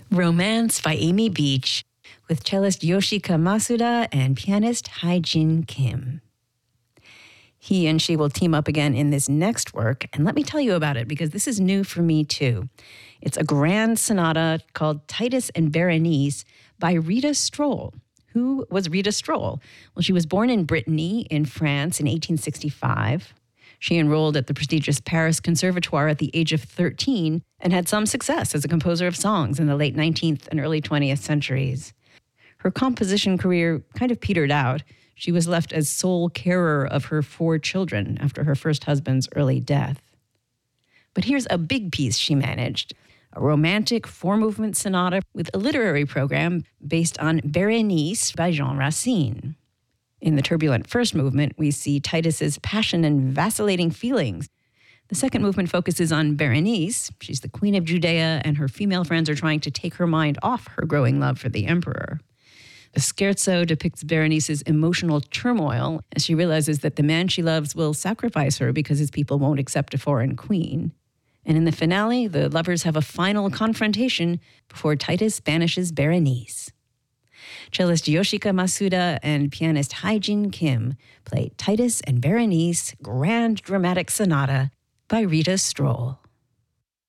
Romance by Amy Beach, with cellist Yoshika Masuda and pianist Hae-Jin Kim. He and she will team up again in this next work, and let me tell you about it because this is new for me too. It's a grand sonata called Titus and Berenice by Rita Stroll. Who was Rita Stroll? Well, she was born in Brittany in France in 1865. She enrolled at the prestigious Paris Conservatoire at the age of 13 and had some success as a composer of songs in the late 19th and early 20th centuries. Her composition career kind of petered out. She was left as sole carer of her 4 children after her first husband's early death. But here's a big piece she managed, a romantic 4-movement sonata with a literary program based on Berenice by Jean Racine. In the turbulent first movement, we see Titus's passion and vacillating feelings. The second movement focuses on Berenice. She's the queen of Judea, and her female friends are trying to take her mind off her growing love for the emperor. The scherzo depicts Berenice's emotional turmoil as she realizes that the man she loves will sacrifice her because his people won't accept a foreign queen. And in the finale, the lovers have a final confrontation before Titus banishes Berenice. Cellist Yoshika Masuda and pianist Hae-Jin Kim play Titus and Berenice Grand Dramatic Sonata by Rita Stroll.